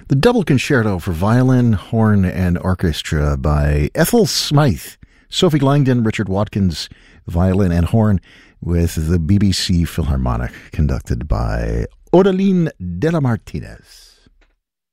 The Double Concerto for Violin, Horn, and Orchestra by Ethel Smythe, Sophie Langdon, Richard Watkins, violin and horn, with the BBC Philharmonic, conducted by Odaline de la Martinez.